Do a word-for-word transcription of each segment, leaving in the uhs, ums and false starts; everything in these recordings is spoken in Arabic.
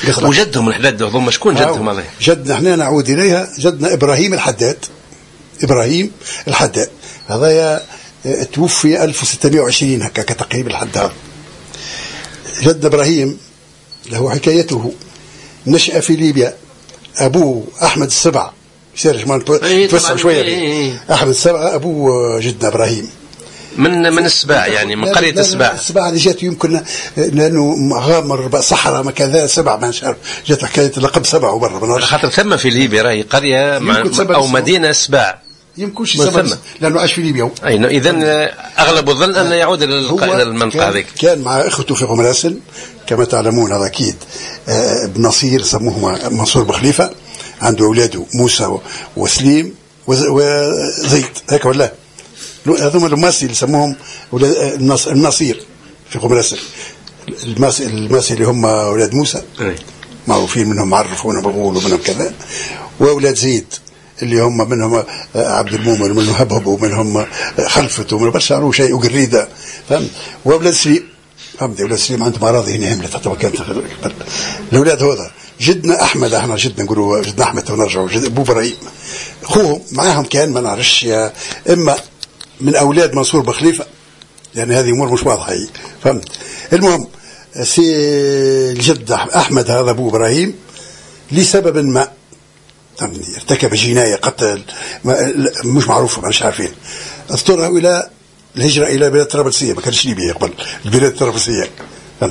وجدهم الحداد هذوما شكون جدهم هذا؟ جدنا احنا نعود اليها جدنا ابراهيم الحداد. ابراهيم الحداد هذا توفي ألف وستمائة وعشرين هكا كتقريب الحد هذا. جدنا ابراهيم له حكايته. نشأ في ليبيا. ابوه احمد السبع سيرش ما نتوسع شويه. احمد السبع ابوه جدنا ابراهيم من من السباع يعني من قرية السباع. السباع اللي جات يمكن لأنه غامر صحراء ما كذا سبع ما نعرف جات حكاية اللقب سبع وبرا خاطر ثم في ليبيا راهي قرية أو مدينة سباع يمكن شي سبع لأنه عاش في ليبيا. أي إذن أغلب الظن أنه يعود إلى المنطقة هذيك. كان مع أخته في غمراسل كما تعلمون هذا أكيد. ابن نصير سموه منصور بخليفة عنده أولاده موسى وسليم وزيد هيك ولا هذوما الماسي اللي سموهم النصير في قبرص. الماسي الماسي اللي هم أولاد موسى معروفين منهم معرفون بغول ومنهم كذا. وأولاد زيد اللي هم منهم عبد المؤمن ومنهم هبهب ومنهم خلفت ومنهم برشا شيء وقريدة فهمت. وأولاد سليم فهمت. أولاد سليم عندهم أراضي هنا هملة حتى وكانت الأولاد هذا. جدنا أحمد احنا جدنا نقولوا جدنا أحمد ونرجعوا جد أبو إبراهيم أخوهم معاهم كان ما نعرفش إما من أولاد منصور بخليفة يعني هذه أمور مش واضحة هي فهمت. المهم سي الجد أحمد هذا أبو إبراهيم لسبب ما ارتكب جناية قتل مش معروفة مش عارفين اضطره إلى الهجرة إلى بلاد طرابلسية ما كانش ليبيا يقبل البلاد الطرابلسية فهمت.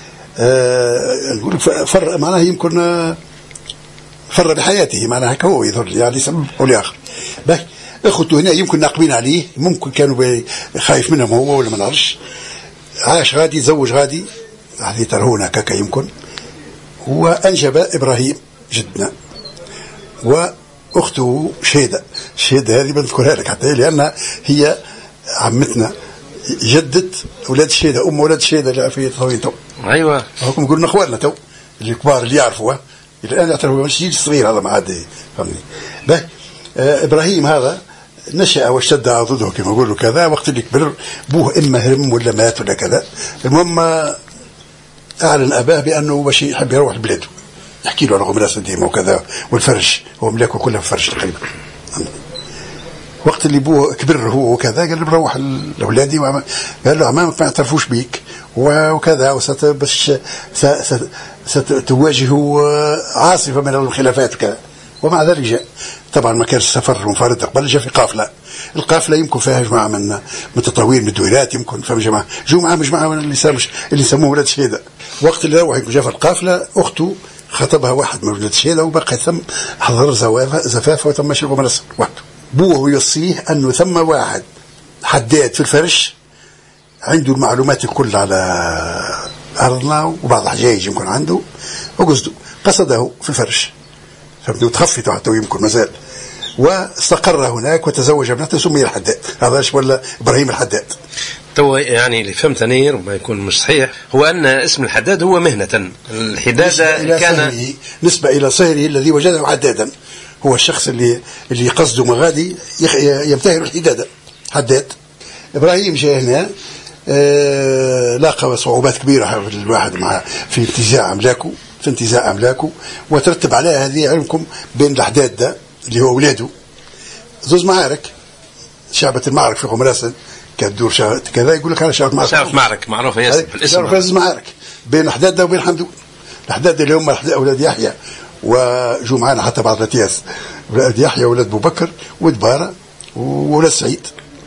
أه نقول فر معناه يمكن فر بحياته معناها هو يظهر يعني سبب أو آخر. باهي اخوته هنا يمكن ناقبين عليه ممكن كانوا خايف منهم هو ولا ما نعرفش. عاش غادي زوج غادي هذه ترهونه كاكا يمكن. وانجب ابراهيم جدنا واخته شهيده. شهيده هذه بنذكرها لك حتى لان هي عمتنا جدة اولاد شهيده ام اولاد شهيده اللي في طويته. ايوه هاكم قلنا اخواننا تو اللي كبار اللي يعرفوها الان يعتبروا مش جيل صغير هذا ما عاد فهمني. باهي آه ابراهيم هذا نشأ واشتد عضده كما يقولوا كذا. وقت اللي كبر بوه إما هرم ولا مات ولا كذا. المهم أعلن أباه بأنه باش يحب يروح لبلاده يحكي له على غمراس ديما وكذا والفرج هو ملاكه كلها في فرج تقريبا. وقت اللي بوه كبر هو وكذا قال له بروح لأولادي قال له عمامك ما يعترفوش بيك وكذا وستبش ستواجه عاصفة من الخلافات وكذا. ومع ذلك جاء طبعا ما كانش سفر منفرد قبل جاء في قافلة. القافلة يمكن فيها جماعة من متطوعين من الدويلات يمكن فهم جماعة جمعة مجموعة من اللي سامش اللي يسموه ولاد شهيدة. وقت اللي روح جاء في القافلة أخته خطبها واحد من ولاد شهيدة وبقى ثم حضر زفافه وتم شربه من الصبح وحده. بوه يوصيه أنه ثم واحد حداد في الفرش عنده المعلومات الكل على أرضنا وبعض الحجاج يمكن عنده وقصده قصده في الفرش فبدو تخفته حتى يمكن مازال. واستقر هناك وتزوج ابنته سمي الحداد. هذا ولا إبراهيم الحداد. تو يعني اللي فهمت أنا وما يكون مش صحيح هو أن اسم الحداد هو مهنة الحدادة كان نسبة إلى صهره الذي وجده حدادا. هو الشخص اللي اللي قصده مغادي يمتهر الحدادة حداد. إبراهيم جاء هنا آه لاقى صعوبات كبيرة الواحد مع في انتزاع أملاكه في انتزاع أملاكه وترتب عليها هذه علمكم بين الحداد ده اللي هو أولاده زوز معارك. شعبة المعرك في غمراسل كدور كذا يقول لك أنا شعبة معرك. شعبة معرك معروفة ياسر بالاسم. شعبة معارك بين الحداد ده وبين حمدون. الحداد اللي هم أولاد يحيى وجو معنا حتى بعض الاتياس أولاد يحيى وولاد أبو بكر ودبارة وولاد سعيد.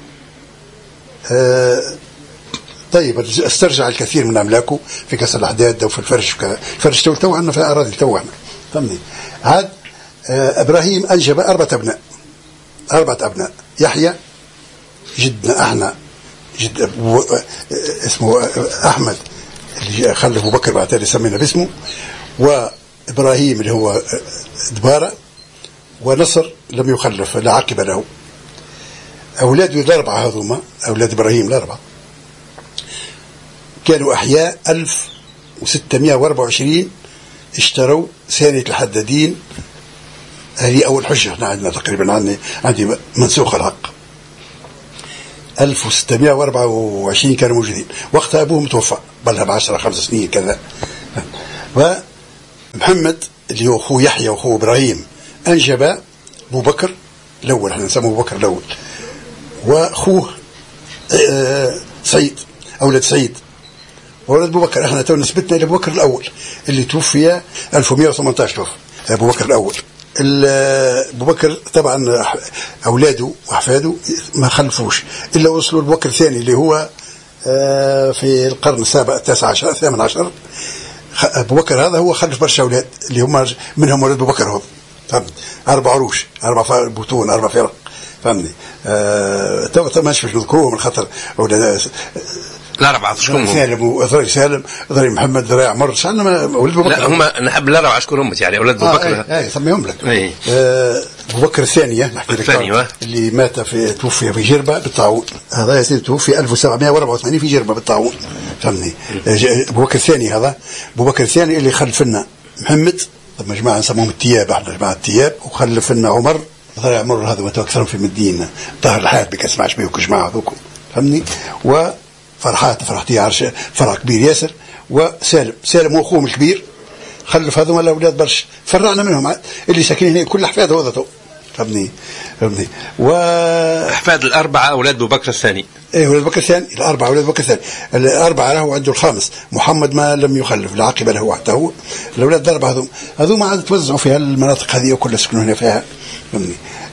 أه طيب استرجع الكثير من أملاكه في كسر الأحداد وفي الفرش الفرش تو تو عنا في أراضي تو احنا فهمني. هذا أه إبراهيم أنجب أربعة أبناء أربعة أبناء. يحيى جدنا احنا جد اسمه أحمد اللي خلف أبو بكر بعد ذلك سمينا باسمه. وإبراهيم اللي هو دبارة ونصر لم يخلف لا عقب له. أولاده الأربعة هذوما أولاد إبراهيم الأربعة كانوا أحياء ألف وستمائة وأربعة وعشرين اشتروا ثانية الحدادين. هذه أول حجة احنا عندنا تقريبا عندي عندي منسوخ الحق. ألف وستمائة وأربعة وعشرين كانوا موجودين. وقتها أبوهم توفى بلها بعشرة خمس سنين كذا. محمد اللي هو أخوه يحيى وأخوه إبراهيم أنجب أبو بكر الأول، احنا نسميه أبو بكر الأول، وأخوه سعيد أولاد سعيد وولد أبو بكر. احنا تو نسبتنا إلى أبو بكر الأول اللي توفي ألف ومئة وثمانية عشر توفي أبو بكر الأول. أبو بكر طبعا أولاده وأحفاده ما خلفوش إلا وصلوا أبو بكر الثاني اللي هو في القرن السابع التاسع عشر الثامن عشر. أبو بكر هذا هو خلف برشا أولاد اللي هم منهم ولد أبو بكر هم فهمت، أربع عروش، أربع بطون، أربع فرق فهمني. أه تو ماشي مش نذكروهم من خاطر أولاد الأربعة شكون سالم وذري سالم ذري محمد ذري عمر شأنما ولد أبو بكر. لا هم نحب الأربعة شكون يعني أولاد أبو بكر. آه أي سميهم لك. آه أبو بكر الثانية نحكي لك اللي مات في توفي في جربة بالطاعون. هذا يصير توفي ألف وسبعمئة وأربعة وثمانين في جربة بالطاعون فهمني. أبو بكر الثاني هذا أبو بكر الثاني اللي خلف لنا محمد، طب جماعة نسموهم التياب، احنا جماعة التياب، وخلف لنا عمر ذري عمر هذا متى أكثرهم في المدينة طاهر الحياة بكسمعش بيوك جماعة ذوكم فهمني. و فرحات فرحتي عرش فرح كبير ياسر. وسالم سالم واخوهم الكبير خلف هذوما الاولاد برش فرعنا منهم اللي ساكنين هنا كل احفاد هذا فهمني فهمني. واحفاد الاربعه اولاد ابو بكر الثاني. ايه ولد بكر الثاني الاربعه اولاد بكر الثاني الاربعه له عنده الخامس محمد ما لم يخلف لا عقب له حتى هو. الاولاد الاربعه هذوما هذوما عاد توزعوا في المناطق هذه وكل سكنوا هنا فيها فهمني.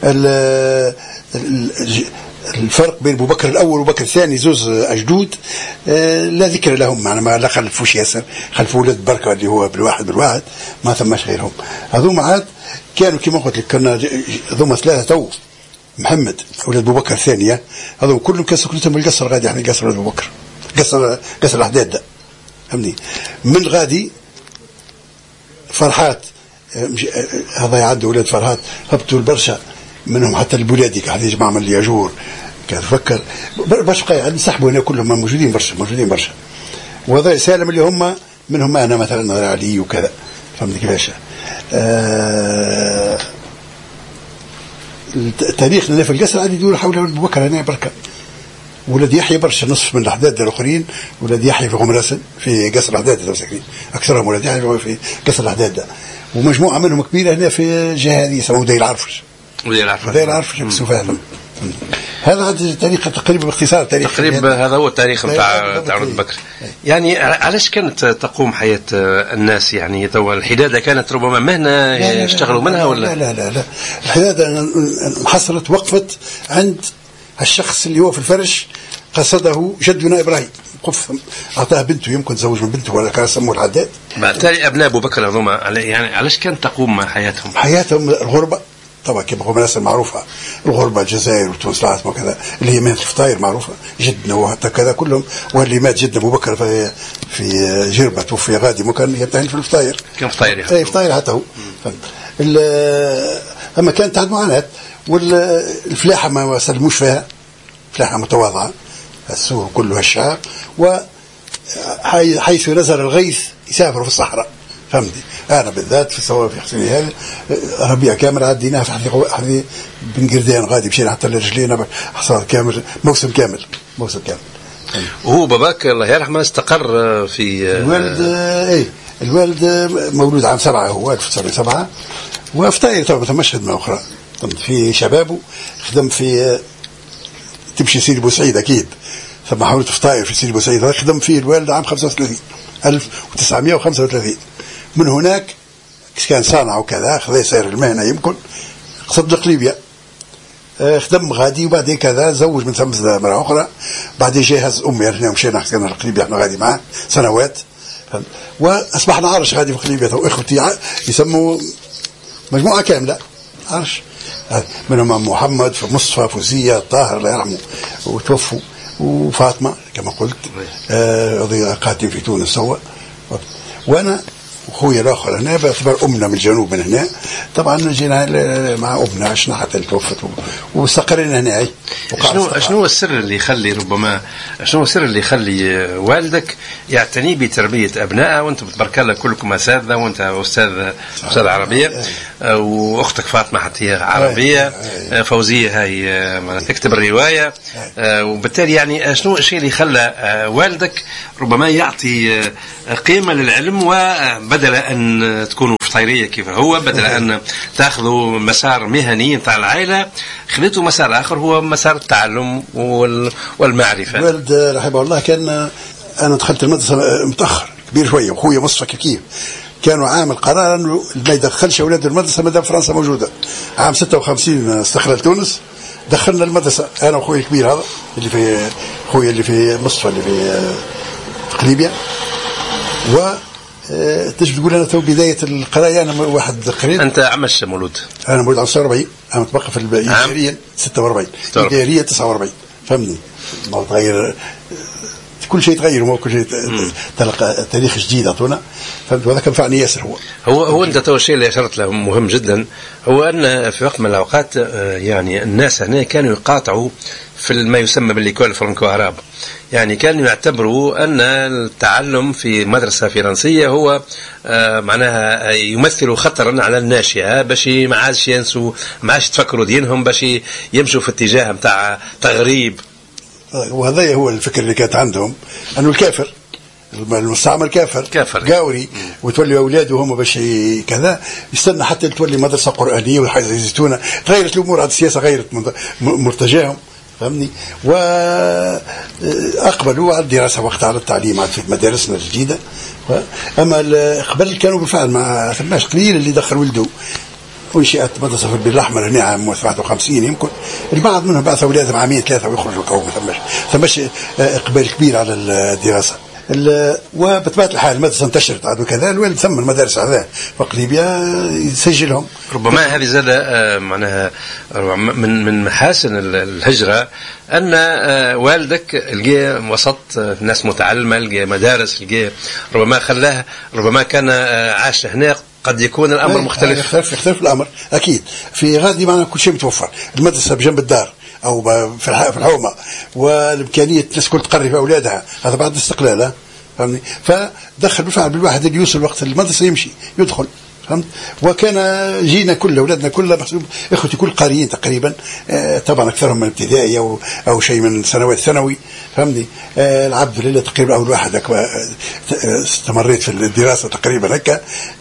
الفرق بين أبو بكر الأول وأبو بكر الثاني زوز أجدود آه لا ذكر لهم، معنا ما لا خلفوش ياسر، خلفوا ولد بركة اللي هو بالواحد بالواحد ما ثماش غيرهم. هذوما عاد كانوا كما قلت لك كنا هذوما ثلاثة تو محمد ولد أبو بكر الثانية هذوما كلهم كان سكنتهم بالقصر غادي يعني قصر ولد أبو بكر قصر قصر الأحداد ده فهمني. من غادي فرحات هذا يعد ولد فرحات هبطوا البرشا منهم حتى البولادي كحد يجمع من اللي يجور كتفكر باش بقى يعني سحبوا هنا كلهم موجودين برشا موجودين برشا. وهذا سالم اللي هم منهم انا مثلا غير علي وكذا فهمني كيفاش. آه التاريخ لنا في القصر عاد يدور حول ابو بكر هنا بركه. ولد يحيى برشا نصف من الاحداد الاخرين ولد يحيى في غمراسن في قصر الاحداد ساكنين اكثرهم ولد يحيى في قصر الاحداد ده. ومجموعه منهم كبيره هنا في الجهه هذه يسموه داير العرفش داير العرفش داير العرفش فعلا. هذا التاريخ تقريبا باختصار تاريخ تقريبا هذا هو التاريخ نتاع تاع ولد بكر. يعني علاش كانت تقوم حياة الناس يعني تو الحدادة كانت ربما مهنة يشتغلوا منها ولا لا لا لا لا الحدادة انحصرت وقفت عند الشخص اللي هو في الفرش قصده جدنا إبراهيم قف أعطاه بنته يمكن تزوج من بنته ولا كان سموه العداد. بالتالي أبناء أبو بكر هذوما يعني علاش كانت تقوم حياتهم حياتهم الغربة طبعا كما هو الناس المعروفة الغربة الجزائر وتونس العاصمة وكذا اللي هي مهنة الفطاير معروفة جدنا وحتى كذا كلهم. واللي مات جدنا أبو بكر في في جربة توفي غادي ممكن يمتهن في الفطاير كان فطاير اي فطاير حتى هو. أما كانت عاد معاناة والفلاحة ما سلموش فيها فلاحة متواضعة السور كله الشعب وحيث نزل الغيث يسافروا في الصحراء فهمتي. أنا بالذات في الصواب في حسيني هذا ربيع كامل عديناه في حذي بن قردان غادي مشينا حتى لرجلينا حصاد كامل موسم كامل موسم كامل. وهو باباك الله يرحمه استقر في الوالد ايه الوالد مولود عام سبعة هو ألف وتسعمئة وسبعة وفطاير طبعا ثم خدمة أخرى في شبابه خدم في تمشي سيدي بوسعيد أكيد ثم حاولت فطاير في سيدي بوسعيد هذا خدم فيه الوالد عام خمسة وثلاثين ألف وتسعمئة وخمسة وثلاثين. من هناك كان صانع وكذا خذ سير المهنة يمكن قصد لقليبيا خدم غادي وبعدين كذا زوج من ثم مرة أخرى بعدين جهز أمي هنا ومشينا حسنا لقليبيا احنا غادي معاه سنوات وأصبحنا عرش غادي في قليبيا وإخوتي يسموا مجموعة كاملة عرش منهم محمد مصطفى فوزية طاهر الله يرحمه وتوفوا وفاطمة كما قلت آه قاتل في تونس سوا. وأنا أخوي الآخر هنا باعتبار أمنا من الجنوب من هنا طبعا جينا مع أمنا عشنا حتى توفت واستقرينا هنا. شنو شنو السر اللي يخلي ربما شنو السر اللي يخلي والدك يعتني بتربية أبنائه وأنتم تبارك الله كلكم أساتذة وأنت أستاذ أستاذ عربية وأختك فاطمة حتى هي عربية فوزية هي تكتب الرواية وبالتالي يعني شنو الشيء اللي خلى والدك ربما يعطي قيمة للعلم و بدل أن تكونوا فطيرية كيف هو، بدل أن تأخذوا مسار مهني نتاع العائلة، خليتوا مسار آخر هو مسار التعلم والمعرفة. الوالد رحمه الله كان، أنا دخلت المدرسة متأخر كبير شوية، وأخويا مصطفى كيف كانوا عامل قرار أنه ما يدخلش أولاد المدرسة مادام فرنسا موجودة. عام ستة وخمسين استقلال تونس، دخلنا المدرسة أنا وأخويا الكبير هذا اللي في أخويا اللي في مصطفى اللي في قليبية. و تجي تقول أنا تو بداية القراية، أنا واحد قريب. أنت عمش مولود؟ أنا مولود عام ستة وأربعين، أنا متبقى في الإدارية ستة وأربعين، الإدارية تسعة وأربعين، فهمني؟ ما تغير كل شيء يتغير، وما كل شيء تلقى تاريخ جديد أعطونا، فهمت؟ وهذا كان فعني ياسر. هو هو هو أنت تو الشيء اللي أشرت له مهم جدا، هو أن في وقت من الأوقات يعني الناس هنا كانوا يقاطعوا في ما يسمى بالليكول فرانكو عرب، يعني كانوا يعتبروا أن التعلم في مدرسة فرنسية هو معناها يمثل خطرا على الناشئة، باش ما عادش ينسوا، ما عادش يتفكروا دينهم، باش يمشوا في اتجاه متاع تغريب. وهذا هو الفكر اللي كانت عندهم، أنه الكافر المستعمر كافر كافر قاوري، وتولي أولاده هم باش كذا، يستنى حتى تولي مدرسة قرآنية ويزيتونا. تغيرت الأمور، على السياسة غيرت مرتجاهم، فهمني؟ وأقبلوا على الدراسة وقت على التعليم في مدارسنا الجديدة. أما قبل كانوا بالفعل ما ثماش قليل اللي دخل ولده، وانشئت مدرسة في البير الأحمر هنا عام سبعة وخمسين يمكن، البعض منهم بعث أولادهم عامين ثلاثة ويخرجوا القوم، ثماش ثماش إقبال كبير على الدراسة. وبطبيعة الحال المدرسة انتشرت عاد وكذا، الوالد ثم المدارس هذا فقليبيا يسجلهم. ربما هذه زاد معناها من من محاسن الهجرة أن والدك لقى وسط ناس متعلمة، لقى مدارس، لقى ربما خلاه، ربما كان عاش هنا قد يكون الأمر مختلف. يختلف يختلف الأمر أكيد. في غادي معنا كل شيء متوفر، المدرسة بجنب الدار أو في الحومة، والإمكانية الناس كل تقرب أولادها، هذا بعد الاستقلال، فهمني؟ فدخل بالفعل بالواحد اللي يوصل وقت المدرسة يمشي يدخل، فهمت؟ وكان جينا كل أولادنا كلها محسوب إخوتي كل قاريين تقريبا، آه طبعا أكثرهم من ابتدائي أو أو شيء من سنوات ثانوي، فهمني؟ آه العبد لله تقريبا أول واحد أكبر استمريت في الدراسة تقريبا هكا،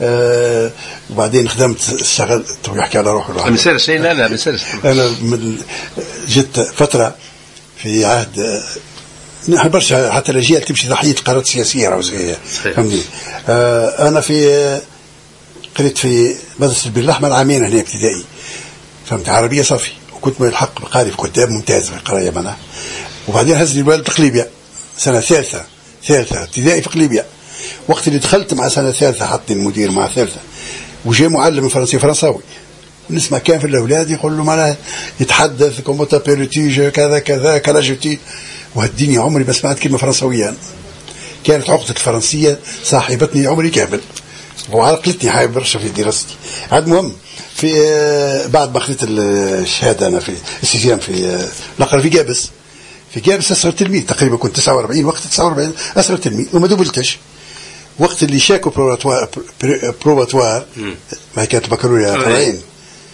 آه وبعدين خدمت اشتغل تو يحكي على روحه. مثال شيء لا لا مثال. أنا من جت فترة في عهد نحن برشا حتى الأجيال تمشي ضحية قرارات سياسية روسية، فهمني؟ آه أنا في قريت في مدرسة البير الأحمر عامين هنا ابتدائي، فهمت؟ عربية صافي، وكنت ملحق بقاري في كتاب ممتاز في القراية معنا. وبعدين هزني الوالد قليبية سنة ثالثة ثالثة ابتدائي في قليبية. وقت اللي دخلت مع سنة ثالثة حطني المدير مع ثالثة، وجاء معلم فرنسي فرنساوي، نسمع كان في الأولاد يقول له معناها يتحدث كومو تابيرتيج كذا كذا كلاجوتي، وهالدنيا عمري ما سمعت كلمة فرنسوية. كانت عقدة الفرنسية صاحبتني عمري كامل، وعرقلتني حابب برشا في دراستي. عاد مهم في بعد ما أخذت الشهادة أنا في السيزيام في نقرأ في جابس، في جابس أصغر تلميذ تقريبا، كنت تسعة وأربعين وقت تسعة وأربعين أصغر تلميذ، وما دوبلتش. وقت اللي شاكوا بروباتوار بروباتوار ما كانت بكالوريا طالعين،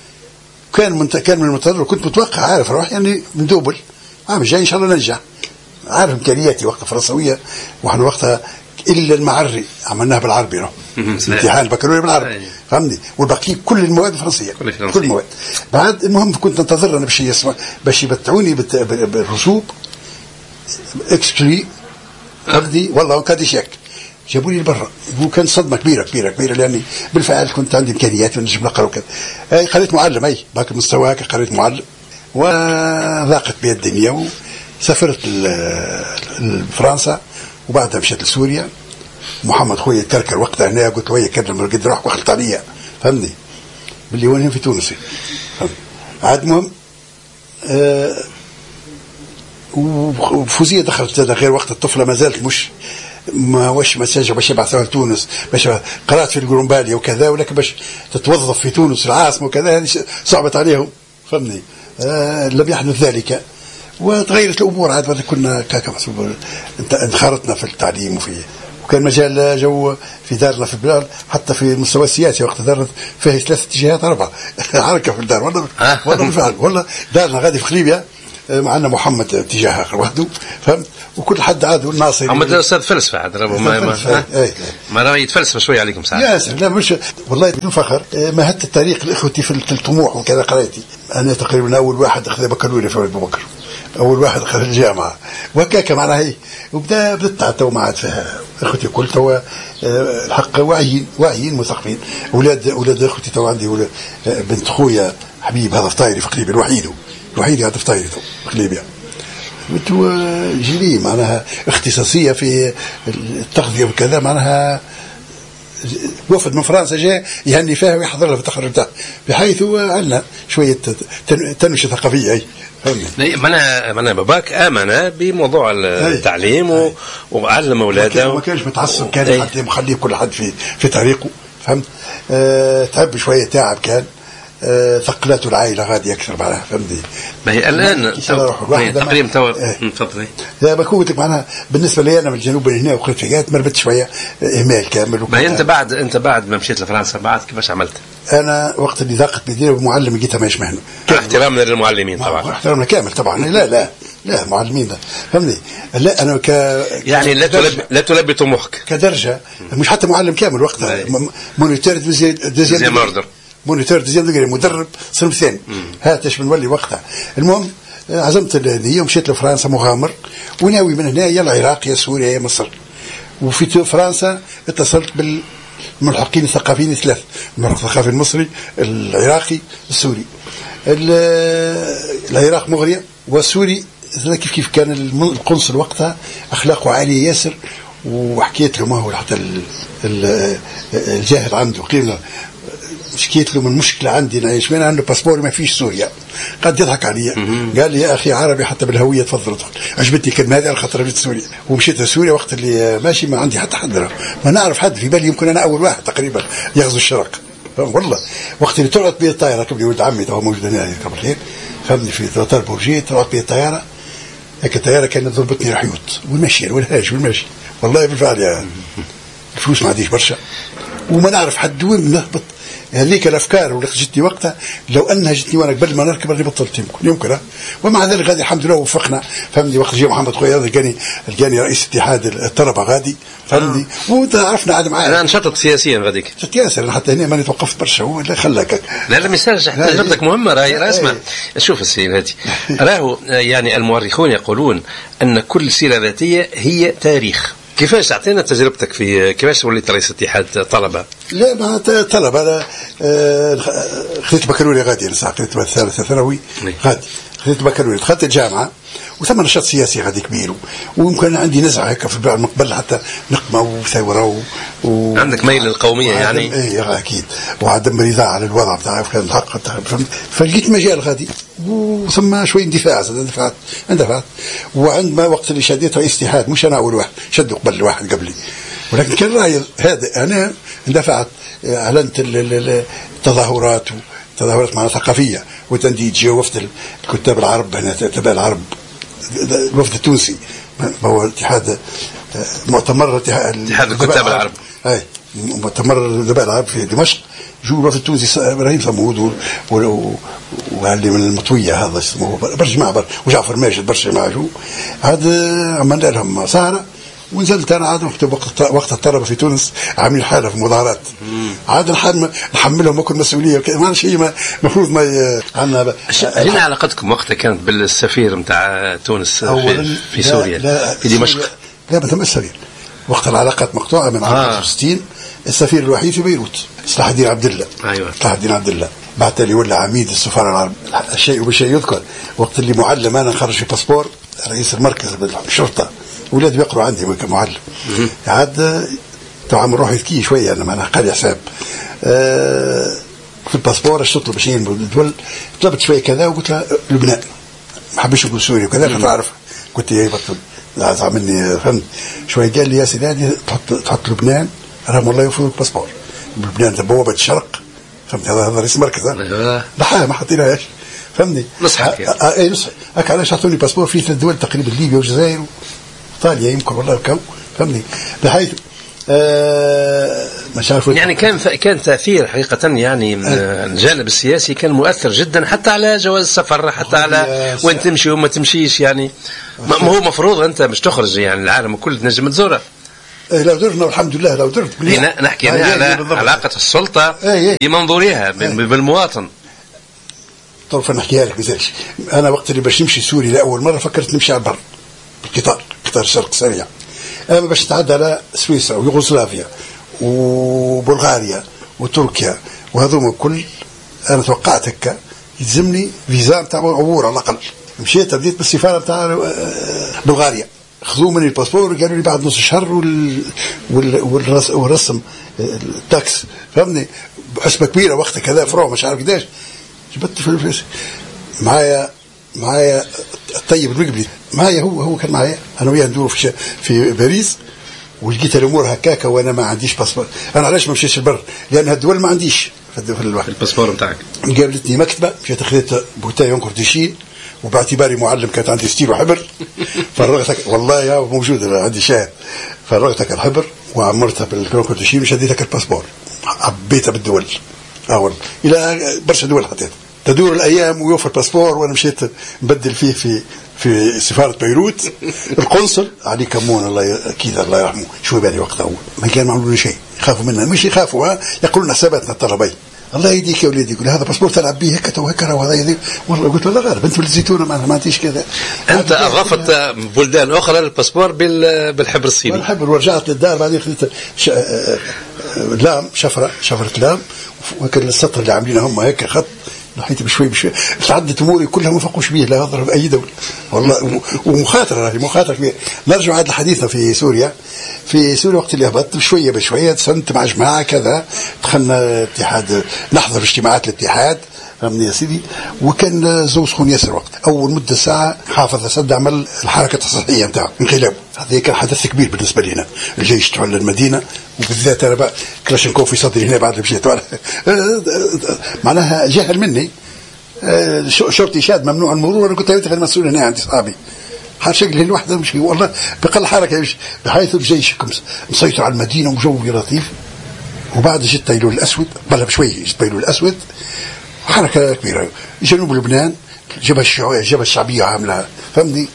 كان من كان من المنتظر، كنت متوقع عارف روح يعني ندوبل عام جاي إن شاء الله ننجح، عارف إمكانياتي وقت فرنسوية، وإحنا وقتها إلا المعري عملناها بالعربي، نو امتحان البكالوريا بالعربي، فهمني؟ والباقي كل المواد الفرنسية، كل المواد. بعد المهم كنت ننتظر أنا باش يسمع باش يبتعوني بالرسوب إكسكلي أخذي والله كادي شاك، جابوا لي لبرا، وكان صدمة كبيرة كبيرة كبيرة، لأني بالفعل كنت عندي إمكانيات ونجم نقرأ وكذا. أي قريت معلم، أي باك المستوى قريت معلم، وضاقت بي الدنيا، وسافرت لفرنسا، وبعدها مشيت لسوريا. محمد خويا يتكركر وقتها هنا، قلت له كذا لما لقيت روحك وخلط عليا، فهمني؟ باللي وين في تونس. عاد مهم أه وفوزية دخلت غير وقت الطفلة، ما زالت مش ما وش مساجة باش يبعثوها لتونس، باش قرأت في الجرومباليا وكذا، ولكن باش تتوظف في تونس العاصمة وكذا هذه صعبت عليهم، فهمني؟ آه لم يحدث ذلك، وتغيرت الأمور. عاد كنا كاكا انخرطنا في التعليم، وفي وكان مجال جو في دارنا في البلاد، حتى في المستوى السياسي وقت دارنا فيه ثلاث اتجاهات أربعة حركة في الدار، والله والله بالفعل، والله دارنا غادي في قليبيا معنا محمد اتجاه آخر وحده، فهمت؟ وكل حد عاد الناصري. أما أستاذ فلسفة عاد ربما ما ما, ما راه يتفلسف شوية عليكم ساعات. يا سلام لا مش والله بدون فخر مهدت الطريق لإخوتي في الطموح وكذا قريتي. أنا تقريبا أول واحد أخذ بكالوريا في أبو بكر، أول واحد أخذ الجامعة وهكاك معناها هي. وبدأ بدأت تو ما عاد فيها إخوتي كل تو الحق واعيين واعيين مثقفين. أولاد أولاد إخوتي تو عندي ولاد بنت خويا حبيب هذا فطايري في قليبي الوحيد الوحيد هذا فطايري في قليبي تو جلي معناها اختصاصية في التغذية وكذا معناها وفد من فرنسا جاء يهني فيها ويحضر لها في التخرج بتاعه بحيث عندنا شوية تنمية ثقافية. معناها معناها باباك آمن بموضوع التعليم و... وعلم أولاده ما كانش متعصب كان حتى مخليه كل حد في في طريقه فهمت. أه تعب شوية تعب كان أه ثقلته العائلة غادي أكثر معناها فهمتني. ما هي الآن تقريبا تو تفضلي. لا بقول لك معناها بالنسبة لي أنا من الجنوب هنا وقلت فيات مربت شوية إهمال كامل. ما أنت بعد أنت بعد ما مشيت لفرنسا بعد كيفاش عملت؟ أنا وقت اللي ضاقت بدينا بمعلم لقيتها ماهيش مهنة. احترامنا للمعلمين طبعا. احترامنا كامل طبعا. لا لا لا معلمين ده فهمني. لا أنا ك يعني لا تلبي لا تلبي طموحك كدرجة مش حتى معلم كامل وقتها مونيتور دوزيام اوردر مونيتور دوزيام دوغري مدرب صنف ثاني هاتش بنولي وقتها. المهم عزمت هذه ومشيت لفرنسا مغامر وناوي من هنا يا العراق يا سوريا يا مصر. وفي فرنسا اتصلت بالملحقين الثقافيين ثلاث الملحق الثقافي المصري العراقي السوري. العراق مغرية والسوري كيف كيف كان القنصل وقتها أخلاقه عالية ياسر. وحكيت له ما هو حتى الجاهل عنده قيمة شكيت له من مشكلة عندي نعيش وين عنده باسبور ما فيش سوريا قد يضحك علي. قال لي يا أخي عربي حتى بالهوية تفضل ادخل. عجبتني الكلمة هذه على خاطر جيت سوريا ومشيت لسوريا وقت اللي ماشي ما عندي حتى حد ما نعرف حد في بالي يمكن أنا أول واحد تقريبا يغزو الشرق والله. وقت اللي طلعت بي الطائرة كبني ولد عمي تو موجود هنا قبل خير فهمني في ثلاثة بورجيه طلعت بي الطائرة هيك الطيارة كانت ضربتني رحيوت والمشي والهاج والمشي والله بالفعل يا الفلوس ما عنديش برشا وما نعرف حد وين نهبط. هذيك الافكار واللي جتني وقتها لو انها جتني وانا قبل ما نركب اللي بطلت يمكن يمكن ومع ذلك غادي الحمد لله وفقنا فهمني. وقت جاء محمد خويا لقاني لقاني رئيس اتحاد الطلبه غادي فهمني وتعرفنا عاد معاه. انا نشطت سياسيا غاديك سياسيا انا حتى هنا ماني توقفت برشا هو اللي خلاك. لا لا ميساج تجربتك مهمه راهي اسمع شوف السيد هذه راهو يعني المؤرخون يقولون ان كل سيره ذاتيه هي تاريخ. كيفاش اعطينا تجربتك في كيفاش وليت رئيس اتحاد طلبه؟ لا ما طلبه انا خذيت بكالوريا غادي لسه خذيت الثالثه ثانوي غادي خذيت بكالوريا دخلت الجامعه وثم نشاط سياسي غادي كبير ويمكن عندي نزعه هكا في المقبل حتى نقمه وثوره و... عندك ميل للقوميه يعني اي اكيد وعدم رضا على الوضع بتاع كان الحق فلقيت مجال غادي وثم شوي اندفاع اندفعت اندفعت وعندما وقت اللي شديت رئيس اتحاد مش انا اول واحد شدوا قبل واحد قبلي ولكن كان راي هذا انا اندفعت اعلنت التظاهرات تظاهرات معنا ثقافيه وتنديد وفد الكتاب العرب هنا تبع العرب الوفد التونسي هو اتحاد مؤتمر اتحاد الكتاب العرب اي مؤتمر الادباء العرب في دمشق جو الوفد التونسي ابراهيم صمود وعلي من المطويه هذا اسمه برج معبر وجعفر ماجد برشا معه جو هذا عملنا لهم سهره ونزلت انا عاد نكتب وقت وقت الطلبه في تونس عاملين حاله في مظاهرات عاد نحملهم كل مسؤوليه ما شيء المفروض ما عندنا. هنا علاقتكم وقتها كانت بالسفير نتاع تونس في, في سوريا لا في دمشق؟ لا ما تمش سفير وقت العلاقات مقطوعه من عام خمسة وستين. السفير الوحيد في بيروت صلاح الدين عبد الله. ايوه صلاح الدين عبد الله بعد اللي ولا عميد السفاره العربيه. الشيء وبشيء يذكر وقت اللي معلم انا نخرج في باسبور رئيس المركز بالشرطه ولاد بيقروا عندي كمعلم عاد طبعا نروح يذكي شويه انا معنا قال حساب أه في الباسبور اش تطلب شيء الدول طلبت شويه كذا وقلت له لبنان ما حبيتش نقول سوريا وكذا فتعرف قلت يا بطل لا عملني فهمت شويه قال لي يا سيدي تحط تحط لبنان رغم الله يفوت الباسبور لبنان بوابه الشرق فهمت هذا هذا رئيس مركز لا ما حطيناش فهمني نصحك يعني اي نصح هكا علاش اعطوني باسبور في ثلاث دول تقريبا ليبيا والجزائر ايطاليا يمكن والله الكو فهمني بحيث آه مش عارف يعني كان كان تاثير حقيقه يعني الجانب السياسي كان مؤثر جدا حتى على جواز السفر حتى على وين تمشي وما تمشيش يعني ما هو مفروض انت مش تخرج يعني العالم كله تنجم تزوره. إيه لو درنا والحمد لله لو درت. نحكي أنا على علاقة السلطة بمنظورها بالمواطن. طرف نحكيها لك بزاش. أنا وقت اللي باش نمشي سوريا لأول مرة فكرت نمشي على البر بالقطار، قطار الشرق سريع. أنا باش نتعدى على سويسرا ويوغوسلافيا وبلغاريا وتركيا وهذوما كل أنا توقعت هكا يلزمني فيزا نتاع عبور على الأقل. مشيت بديت بالسفارة نتاع بلغاريا، خذوا مني الباسبور قالوا لي بعد نص شهر وال... وال... والرس... والرسم التاكس فهمني حسبة كبيرة وقتها كذا فرو مش عارف قداش جبت في الفلوس معايا معايا الطيب المقبلي معايا هو هو كان معايا أنا وياه ندور في ش... في باريس ولقيت الأمور هكاكا وأنا ما عنديش باسبور. أنا علاش ما مشيتش البر؟ لأن هالدول ما عنديش في الوقت الباسبور نتاعك. قابلتني مكتبة مشيت خذيت بوتايون كورديشين وباعتباري معلم كانت عندي ستيل وحبر فرغتك والله يا موجود عندي شاهد فرغتك الحبر وعمرتها بالكروكوديشين وشديتك الباسبور عبيتها بالدول اول الى برشا دول حطيت تدور الايام ويوفر الباسبور وانا مشيت نبدل فيه في في سفاره بيروت القنصل علي كمون الله اكيد الله يرحمه شو بالي وقتها اول ما كان معمول شيء يخافوا منا مش يخافوا يقولون حساباتنا الطلبي الله يديك يا وليدي يقول هذا باسبور تلعب به هكا وهكا وهذا يدي والله قلت له غير بنت الزيتونه ما ما عنديش كذا. انت اضفت بلدان اخرى للباسبور بالحبر الصيني بالحبر ورجعت للدار بعدين خذيت ش... لام شفره شفره لام وكان السطر اللي عاملينه هم هيك خط لحيت بشوي بشوي تعدت اموري كلها ما فقوش بيه لا اضرب اي دوله والله ومخاطره هذه مخاطره كبيره. نرجع عاد لحديثنا في سوريا. في سوريا وقت اللي هبطت بشويه بشويه تسنت مع جماعه كذا دخلنا اتحاد نحضر اجتماعات الاتحاد فهمني يا سيدي وكان زوج سخون ياسر وقت اول مده ساعه حافظ اسد عمل الحركه التصحيحيه نتاعو انقلاب هذا كان حدث كبير بالنسبه لنا الجيش تولى المدينه وبالذات انا بقى كلاشنكوف في صدري هنا بعد اللي مشيت معناها جهل مني شرطي شاد ممنوع المرور انا كنت انت المسؤول هنا عندي اصحابي شكله الوحده مش والله بقل حركه بحيث الجيش مسيطر على المدينه وجوي لطيف. وبعد جت تايلول الاسود بلا بشوي جت تايلول الاسود حركه كبيره جنوب لبنان جبهه الشيوعيه الجبهه الشعبيه عامله فهمني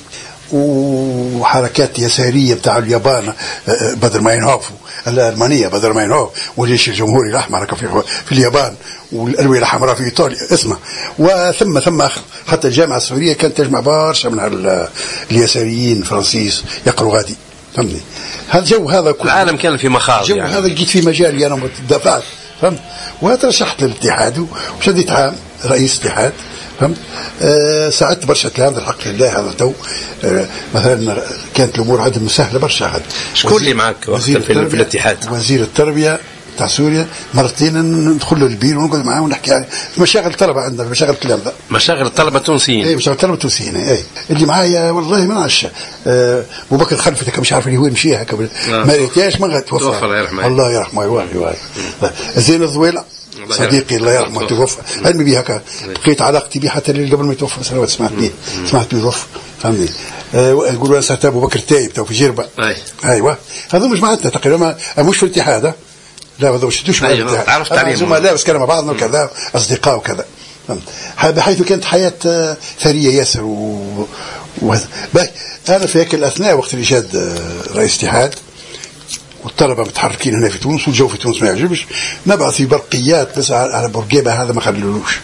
وحركات يساريه بتاع اليابان بدر ما ينهافوا الالمانيه بدر ما ينهاف والجيش الجمهوري الاحمر في في اليابان والالويه الحمراء في ايطاليا اسمع وثم ثم حتى الجامعه السوريه كانت تجمع برشا من اليساريين الفرنسيس يقروا غادي فهمني هذا جو هذا كله العالم كان في مخاض جو يعني. هذا لقيت في مجالي انا دفعت فهمت وترشحت للاتحاد وشديت عام رئيس اتحاد فهمت أه ساعدت برشا كلام الحق لله هذا تو أه مثلا كانت الامور عندهم سهله برشا. شكون اللي معك وقت في, في الاتحاد؟ وزير التربيه تاع سوريا مرتين ندخل له البير ونقعد معاه ونحكي يعني مشاغل الطلبه عندنا مشاغل الكلام ذا مشاغل الطلبه التونسيين اي مشاغل الطلبه التونسيين اي اللي معايا والله ما نعرفش أه ابو بكر خلفتك مش عارف اللي هو يمشي هكا ما ريتياش ما توفى الله يرحمه الله يرحمه يوالي زين الضويلة صديقي الله يرحمه توفى علمي بيه هكا بقيت علاقتي بيه حتى اللي قبل ما يتوفى سنوات سمعت بيه سمعت بيه توفى فهمني يقولوا انا ساعتها ابو بكر تايب تو في جربه ايوه هذو مش معنا تقريبا مش في الاتحاد لا هذا مش دوش أيوة. تعرف تعليم لا بس كانوا مع بعضنا وكذا اصدقاء وكذا بحيث كانت حياه ثريه ياسر و... و... انا في هيك الاثناء وقت اللي جاد رئيس اتحاد والطلبه متحركين هنا في تونس والجو في تونس ما يعجبش نبعث في برقيات بس على بورقيبه هذا ما خلولوش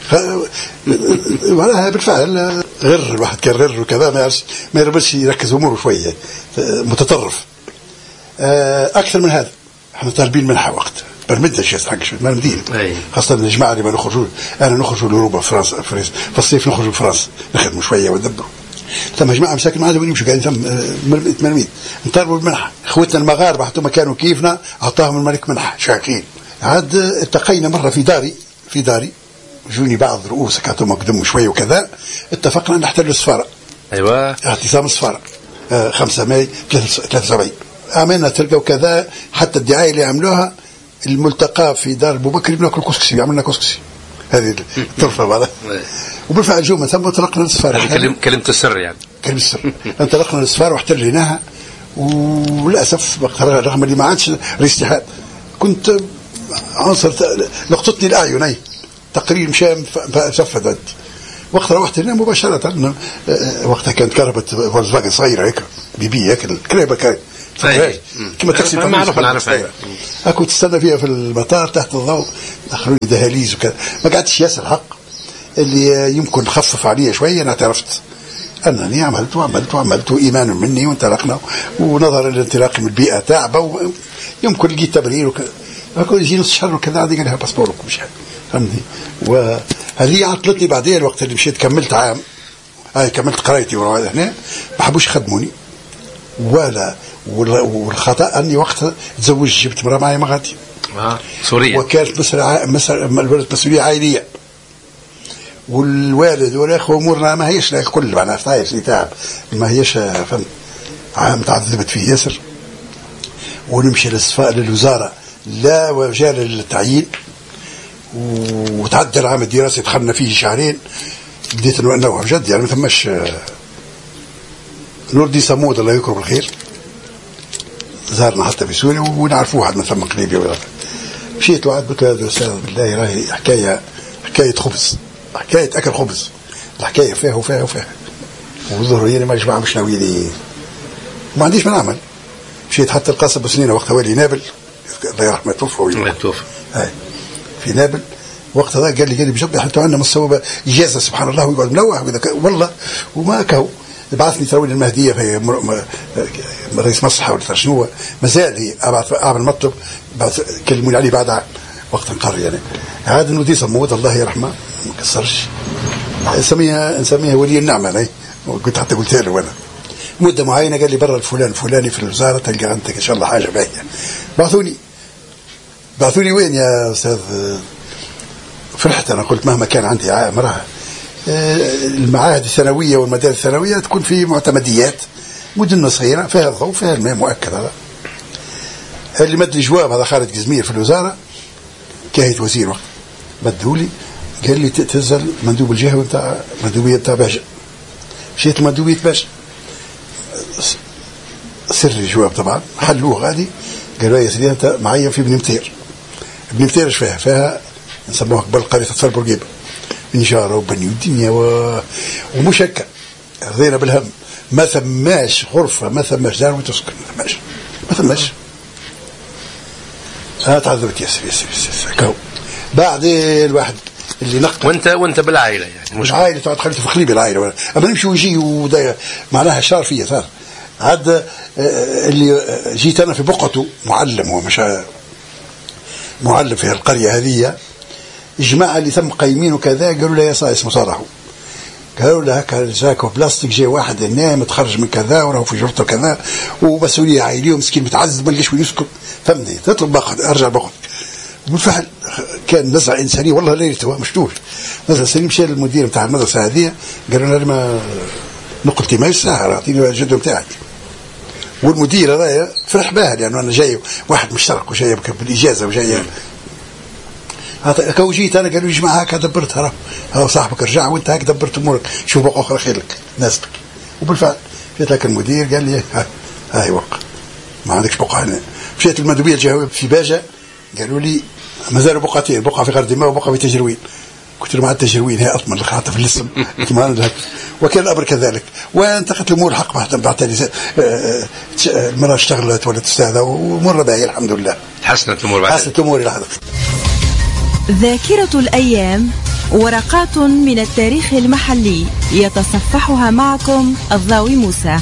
وعلى بالفعل غير الواحد كان غير وكذا ما يعرفش ما يربش يركز اموره شويه متطرف اكثر من هذا. احنا طالبين منحه وقت برمدة شيء حق شو ما ندير خاصة الجماعة اللي ما نخرجوا أنا نخرجوا لأوروبا فرنسا فرنسا في الصيف نخرجوا فرنسا نخدموا شوية وندبروا ثم جماعة مساكن ما عندهم يمشوا قاعدين ثم مرميد نطالبوا بالمنحة اخوتنا المغاربة حتى ما كانوا كيفنا أعطاهم الملك منحة شاكرين. عاد التقينا مرة في داري في داري جوني بعض رؤوس كانوا مقدموا شوية وكذا اتفقنا أن نحتل السفارة أيوة اعتصام السفارة خمسة ماي ثلاثة وسبعين عملنا تلقى وكذا حتى الدعاية اللي عملوها الملتقى في دار أبو بكر بناكل كسكسي عملنا كسكسي هذه الطرفة بعدها وبالفعل جوما ثم انطلقنا للسفارة كلمة كلمة السر يعني كلمة السر انطلقنا للسفارة واحتليناها وللأسف رغم اللي ما عادش رئيس اتحاد كنت عنصر لقطتني الأعين أي تقرير مشان سفدت وقت روحت هنا مباشرة. وقتها كانت كهرباء فولكس فاجن صغيرة هيك بيبي هيك الكريبة كاي كما تاكسي معروف العرفة. أكو تستنى فيها في المطار تحت الضوء، دخلوا لي دهاليز وكذا. ما قعدتش ياسر حق اللي يمكن خفف علي شوية. أنا اعترفت أنني عملت وعملت وعملت إيمان مني وانطلقنا، ونظرا لانطلاقي من البيئة تعبة ويمكن لقيت تبرير وكذا. أكو يجي نص شهر وكذا عادي قال لها باسبورك مش فهمني. وهذه عطلتني بعدين الوقت اللي مشيت كملت عام هاي كملت قرايتي وهنا ما حبوش يخدموني ولا. والخطأ أني وقتها تزوج جبت مرأة معي مغاتي آه. سورية، وكانت مسؤولية عائلية، والوالد والأخوة أمورنا ما هيش كل معناها فايش تعب ما هيش فهم عام تعذبت فيه ياسر. ونمشي للصفاء للوزارة لا وجال للتعيين، وتعدى العام الدراسي دخلنا فيه شهرين. بديت نوع بجد يعني ما ثماش. نور دي صمود الله يكرم بالخير زارنا حتى في سوريا ونعرفوه واحد من ثم قريب ولا. مشيت وعد قلت له هذا الاستاذ بالله راهي حكايه حكايه خبز، حكايه اكل خبز، الحكايه فيها وفيها وفيها. وظهر لي ما جماعه مش ناويين لي ما عنديش ما نعمل. مشيت حتى القاسم بسنينه وقتها والي نابل الله يرحمه توفى الله يتوفى في نابل وقتها قال لي قال لي بجد حتى عندنا مستوى اجازه سبحان الله ويقعد ملوح والله وما كهو. بعثني تروين المهدية في رئيس مصلحة ولا شنو مازال هي أبعث أعمل مطلب بعث كلموني عليه بعد وقت انقر يعني. هذا إنه دي صمود الله يرحمه ما كسرش نسميها نسميها ولي النعمة هاي. قلت حتى قلت له وأنا مدة معينة قال لي برا الفلان الفلاني في الوزارة تلقى أنت إن شاء الله حاجة باهية. بعثوني بعثوني وين يا أستاذ؟ فرحت أنا قلت مهما كان عندي مرة المعاهد الثانوية والمدارس الثانوية تكون في معتمديات مدن صغيرة فيها الضوء فيها الماء مؤكد. هذا اللي مد لي جواب هذا خالد قزمير في الوزارة كاهية وزير وقت مدولي قال لي تنزل مندوب الجهة وانت مندوبية بتاع باشا. مشيت مندوبية باشا سر الجواب طبعا حلوه غادي قالوا يا سيدي انت معين في ابن متير. ابن متير ايش فيها؟ فيها نسموها قبل قرية أطفال بورقيبة إنجارة وبني والدنيا و... ومش هكا رضينا بالهم. ما ثماش غرفة ما ثماش دار وتسكن ما ثماش ما ثماش. أنا تعذبت ياسر ياسر ياسر. بعد الواحد اللي نقطة وانت وانت بالعائلة يعني مش عائلة تعد خليته في خليب العائلة أما نمشي ويجي ودا معناها شار فيه صار. عاد اللي جيت أنا في بقعته معلم هو مش معلم في القرية هذه. الجماعة اللي ثم قايمين وكذا قالوا له يا صايس مصارحه قالوا له هكا جاكو بلاستيك جاي واحد هنا متخرج من كذا وراه في جرته كذا ومسؤولية عائلية ومسكين متعذب ما لقاش وين يسكن فهمني تطلب باخذ ارجع باخذ. بالفعل كان نزعة إنسانية والله ليلته مشتوش نزعة إنسانية. مشى للمدير بتاع المدرسة هذه قالوا له ما نقلتي ما يسهل أعطيني الجدول بتاعك. والمدير هذا فرح بها لأنه أنا جاي واحد مشترك وجاي بالإجازة وجاي كو جيت أنا قالوا يا جماعة هكا دبرتها هذا صاحبك رجع وأنت هكا دبرت أمورك شوف بقى أخرى خير لك ناسك. وبالفعل جيت لك المدير قال لي هاي هاي وقع ما عندكش بقعة هنا. مشيت المندوبية الجهوية في باجة قالوا لي ما زالوا بقعتين بقعة في غردماء وبقعة في تجروين. قلت له مع التجروين هي أطمن لك حتى في الاسم وكان الأمر كذلك. وانتقلت الأمور حق بعد المرأة اشتغلت ولا تستاذى ومر باهي الحمد لله حسنت الأمور بعد حسنت الأمور لحظة. ذاكرة الأيام ورقات من التاريخ المحلي يتصفحها معكم الضاوي موسى.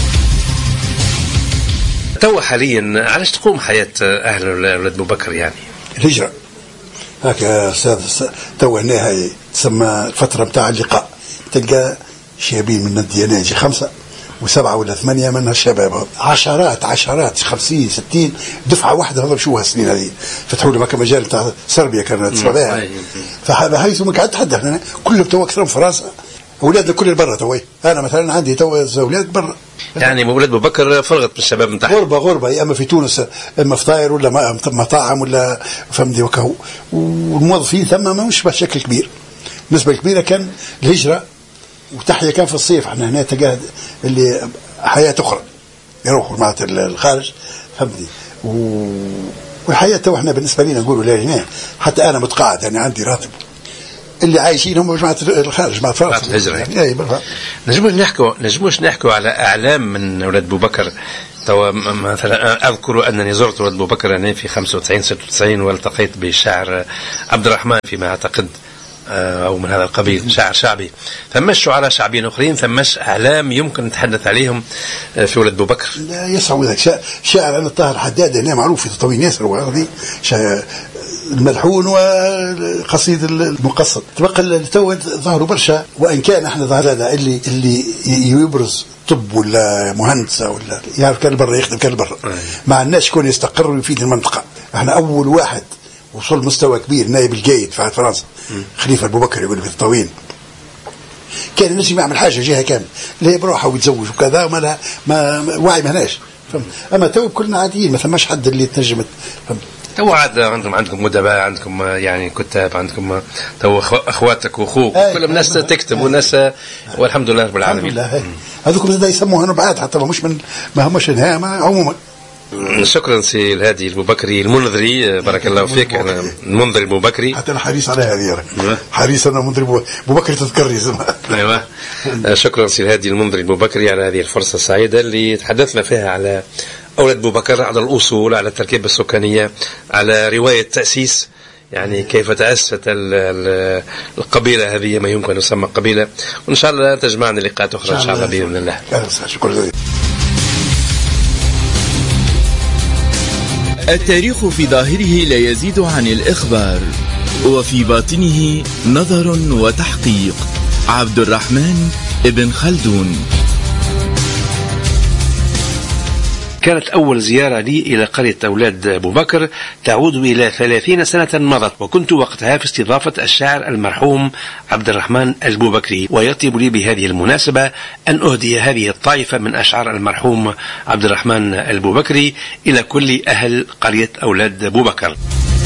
تو حاليا علاش تقوم حياة أهل ولاد أبو بكر يعني؟ الهجرة هكا أستاذ تو هنا هاي تسمى الفترة متاع اللقاء تلقى شابين من الديانة يجي خمسة وسبعة ولا ثمانية منها الشباب عشرات عشرات خمسين ستين دفعة واحدة هذا شو هالسنين هذه فتحوا لي مكان مجال بتاع صربيا كانت سبعة فحيث ما قاعد تحدث كلهم تو أكثرهم فرنسا أولادنا كل برا توي. أنا مثلا عندي تو أولاد برا يعني أولاد أبو بكر فرغت من الشباب من تحت غربة غربة أما في تونس أما في طاير ولا مطاعم ولا فهمني وكهو. والموظفين ثم ما مش بشكل كبير نسبة كبيرة كان الهجرة وتحية كان في الصيف احنا هنا تجاه اللي حياة أخرى يروحوا مع الخارج فهمني. والحياة تو احنا بالنسبة لنا نقولوا لا هنا حتى أنا متقاعد يعني عندي راتب اللي عايشين هم جماعة الخارج جماعة فرنسا الهجرة. يعني نجموش نحكوا نجموش نحكوا على أعلام من أولاد أبو بكر. توا مثلا أذكر أنني زرت ولد أبو بكر أنا في خمسة وتسعين ستة وتسعين والتقيت بالشاعر عبد الرحمن فيما أعتقد أو من هذا القبيل، شاعر شعبي. ثمش شعراء شعبيين أخرين، ثمش أعلام يمكن نتحدث عليهم في ولد أبو بكر. لا يصعب ذاك شاعر أنا الطاهر حداد هنا معروف في تطوين ياسر وهذه الملحون وقصيد المقصد. تبقى التو ظهروا برشا، وإن كان احنا ظهر هذا اللي اللي يبرز طب ولا مهندسة ولا يعرف كان برا يخدم كان برا مع الناس يكون يستقر ويفيد المنطقة. احنا أول واحد وصل مستوى كبير نائب الجيد في فرنسا خليفة أبو بكر يقول في الطوين، كان الناس يعمل حاجة جهة كامل اللي بروحه ويتزوج وكذا وما لا ما وعي ما هناش. أما تو كلنا عاديين ما ثماش حد اللي تنجمت. تو عاد عندكم عندكم مدباء، عندكم يعني كتاب، عندكم تو اخواتك واخوك كلهم ناس تكتب وناس والحمد لله رب العالمين. هذوكم زاد يسموها نبعات حتى ما مش من ما همش نهاية عموما. شكرا سي الهادي البوبكري المنذري، بارك الله فيك. انا المنذري البوبكري حتى انا حريص على هذه حريص انا منذري بوبكري تذكرني زمان. ايوه شكرا سي الهادي المنذري البوبكري على هذه الفرصه السعيده اللي تحدثنا فيها على أولاد أبو بكر، على الأصول، على التركيبة السكانية، على رواية تأسيس، يعني كيف تأسست القبيلة هذه ما يمكن يسمى قبيلة. وإن شاء الله تجمعنا لقاءات أخرى إن شاء الله بإذن الله. شكرا. التاريخ في ظاهره لا يزيد عن الإخبار، وفي باطنه نظر وتحقيق. عبد الرحمن ابن خلدون. كانت أول زيارة لي إلى قرية أولاد أبو بكر تعود إلى ثلاثين سنة مضت، وكنت وقتها في استضافة الشاعر المرحوم عبد الرحمن البوبكري، ويطيب لي بهذه المناسبة أن أهدي هذه الطائفة من أشعار المرحوم عبد الرحمن البوبكري إلى كل أهل قرية أولاد أبو بكر.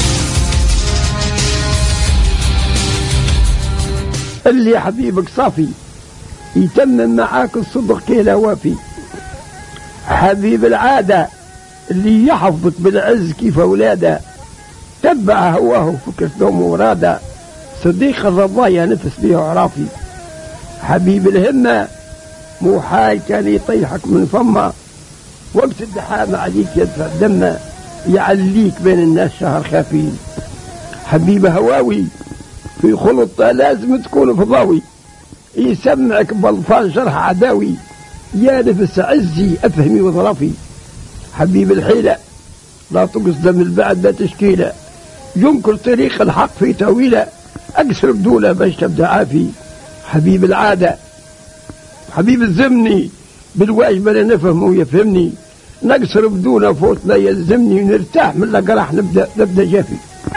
اللي حبيبك صافي يتمم معاك الصدق كلا وافي، حبيب العادة اللي يحفظك بالعز كيف أولاده، تبع هواه فكر دوم وراده، صديق الرضايا نفس بيه عرافي. حبيب الهمة مو حال كان يطيحك من فمه، وقت الدحامة عليك يدفع دمه، يعليك بين الناس شهر خفيف. حبيب هواوي في خلطة لازم تكون فضاوي، يسمعك بلفان شرح عداوي، يا نفس عزي أفهمي وظرافي. حبيب الحيلة لا تقصد من البعد لا تشكيلة، ينكر طريق الحق في تاويله، أقصر بدولة باش تبدأ عافي. حبيب العادة حبيب الزمني بالواجب لا نفهم ويفهمني، نقصر بدولة فوت لا يلزمني، ونرتاح من لا راح نبدأ نبدأ جافي.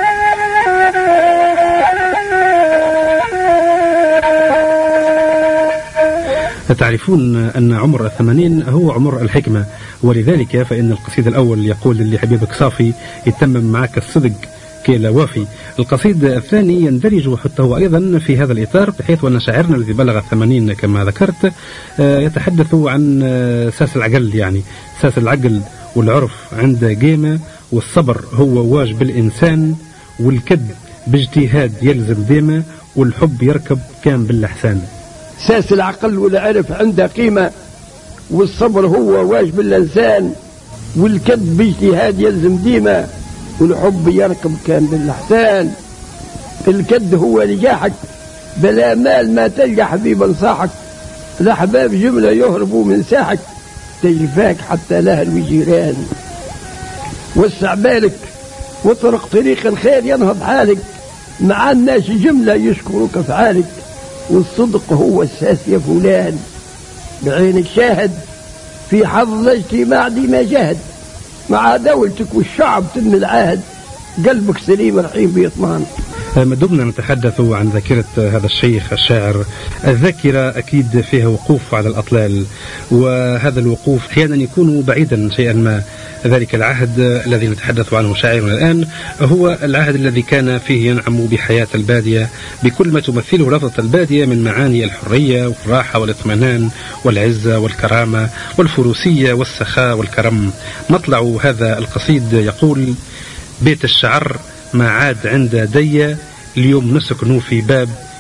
تعرفون أن عمر الثمانين هو عمر الحكمة، ولذلك فإن القصيد الأول يقول اللي حبيبك صافي يتمم معك الصدق كلا وافي. القصيد الثاني يندرج حتى هو أيضا في هذا الإطار، بحيث أن شاعرنا الذي بلغ الثمانين كما ذكرت يتحدث عن ساس العقل، يعني ساس العقل والعرف عند قيمة، والصبر هو واجب الإنسان، والكد باجتهاد يلزم ديمة، والحب يركب كان بالإحسان. ساس العقل والعرف عنده قيمة، والصبر هو واجب الإنسان، والكد باجتهاد يلزم ديمة، والحب يركب كان بالإحسان. الكد هو نجاحك، بلا مال ما تلقى حبيب انصاحك، الأحباب جملة يهربوا من ساحك، تجفاك حتى الأهل وجيران. وسع بالك واطرق طريق الخير ينهض حالك، مع الناس جملة يشكرك أفعالك، والصدق هو الساس يا فلان. بعينك شاهد في حظ الاجتماع ديما جاهد، مع دولتك والشعب تم العهد، قلبك سليم رحيم بيطمان. ما دمنا نتحدث عن ذاكرة هذا الشيخ الشاعر، الذاكرة أكيد فيها وقوف على الأطلال، وهذا الوقوف أحيانا يكون بعيدا شيئا ما. ذلك العهد الذي نتحدث عنه شاعرنا الآن هو العهد الذي كان فيه ينعم بحياة البادية بكل ما تمثله لفظة البادية من معاني الحرية والراحة والاطمئنان والعزة والكرامة والفروسية والسخاء والكرم. مطلع هذا القصيد يقول: بيت الشعر ما عاد عند دي، اليوم نسكنوا في باب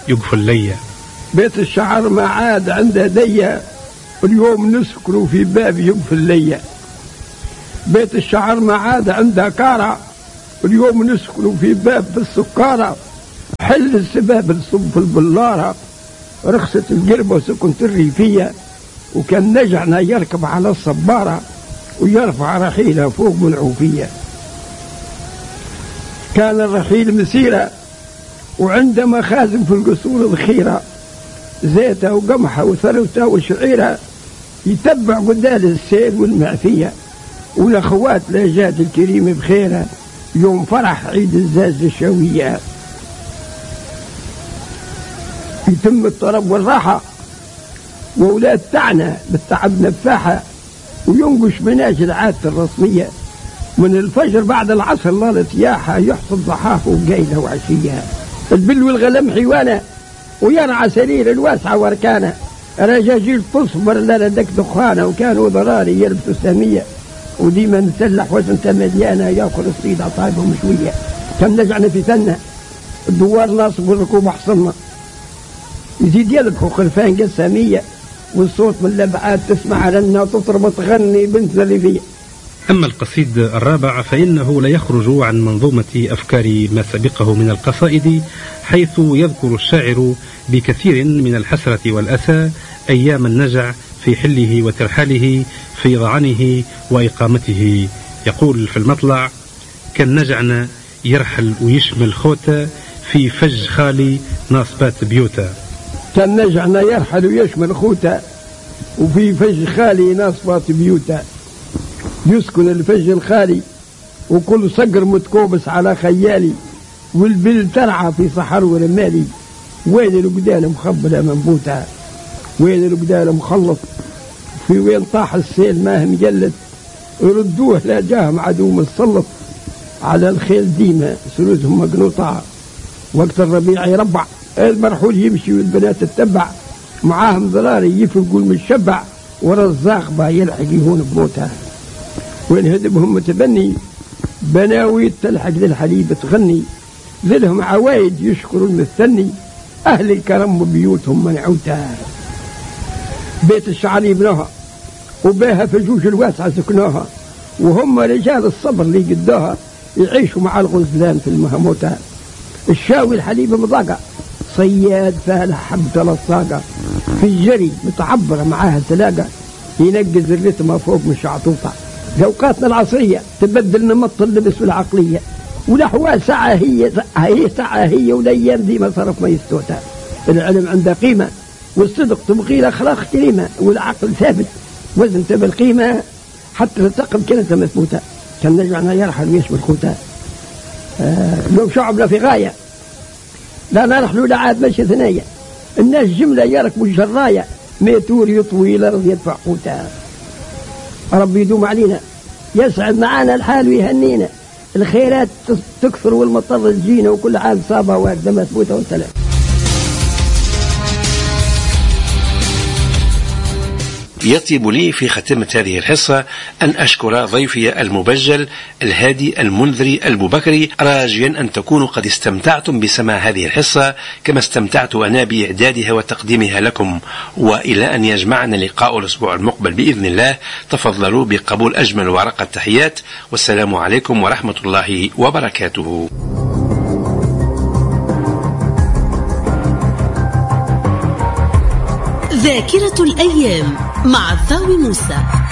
يقفل ليا. بيت الشعر ما عاد عنده دية، اليوم نسكنوا في باب يقفل ليا. بيت الشعر ما عاد عنده كارة، اليوم نسكنوا في باب بالسكارة. حل السباب الصب في البلارة، رخصة القربة وسكنت الريفية. وكان نجعنا يركب على الصبارة ويرفع رحيله فوق منعوفية. كان الرحيل مسيرة وعنده مخازن في القصور الخيرة، زيته وقمحه وثروته وشعيره، يتبع قدال السيل والمعفية. والأخوات لاجات الكريم بخيره، يوم فرح عيد الزاز الشوية. يتم الطرب والراحة وأولاد تعنى بالتعب نفاحة، وينقش مناجل عادة الرسمية. من الفجر بعد العصر لا تياحة، يحصد ضحاف وقيلة وعشية. البل والغلم حيوانة ويرعى سرير الواسعة واركانة، رجاجيل تصبر لردك دخانة. وكانوا ضراري يلبسوا سامية، وديما مسلح وزنته مليانة، ياكل الصيد عطايبه مشوية. كم نجعنا في سنة الدوار ناصب والركوب حصلنا، يزيد يذبحوا خرفان قسامية، والصوت من الابعاد تسمع لنا تطرب تغني بنت الريفية. أما القصيد الرابع فإنه لا يخرج عن منظومة أفكار ما سبقه من القصائد، حيث يذكر الشاعر بكثير من الحسرة والأسى أيام النجع في حله وترحاله، في ضعنه وإقامته. يقول في المطلع: كان نجعنا يرحل ويشمل خوته، في فج خالي ناصبات بيوتا. كان نجعنا يرحل ويشمل خوته، وفي فج خالي ناصبات بيوتا. يسكن الفج الخالي وكل صقر متكوبس على خيالي، والبل ترعى في صحر ورمالي. وين القدال مخبلة منبوتة، وين القدال مخلط، في وين طاح السيل ما هم مجلد. يردوه لا جاهم عدو مسلط، على الخيل ديما سلوتهم مقنوطة. وقت الربيع يربع المرحول يمشي والبنات تتبع، معاهم ضراري يفرقوا المشبع، ورا الزاغبة يلحق يهون بموتها. وين هدبهم متبني بناوي تلحق للحليب تغني، ذلهم عوايد يشكروا المثني، أهل الكرم وبيوتهم منعوتها. بيت الشعر يبنوها وبيها في الجوج الواسعة سكنوها، وهم رجال الصبر اللي قدوها، يعيشوا مع الغزلان في المهموتة. الشاوي الحليب مضاقة، صياد فالح حبة للصاقة، في الجري متعبرة معاها تلاقة، ينقز الرتمة فوق مش عطوطة. أوقاتنا العصرية تبدل نمط اللبس والعقلية، والأحوال ساعة هي هي ساعة هي، والأيام دي ما صرف ما يستوتها. العلم عنده قيمة، والصدق تبغي الأخلاق كريمة، والعقل ثابت وزن تبى القيمة، حتى تتقب كلمة مثبوتة. كان نجعنا يرحل ويشمل خوته. آه لو شعبنا في غاية لا نرحلوا لعاد مشي ثنايا، الناس جملة يركبوا الجراية، ميتور يطوي الأرض يدفع قوتها. ربي يدوم علينا، يسعد معانا الحال ويهنينا، الخيرات تكثر والمطر تجينا، وكل عام صابة واقدة مثبوتة والسلام. يطيب لي في ختمة هذه الحصة أن أشكر ضيفي المبجل الهادي المنذري الببكري، راجيا أن تكونوا قد استمتعتم بسماع هذه الحصة كما استمتعت أنا بإعدادها وتقديمها لكم. وإلى أن يجمعنا لقاء الأسبوع المقبل بإذن الله، تفضلوا بقبول أجمل ورقة تحيات، والسلام عليكم ورحمة الله وبركاته. ذاكرة الأيام مع الضاوي موسى.